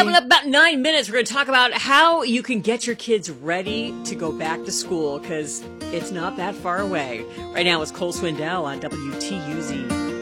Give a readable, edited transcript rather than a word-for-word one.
Coming up about 9 minutes, we're going to talk about how you can get your kids ready to go back to school, because it's not that far away. Right now, it's Cole Swindell on WTUZ.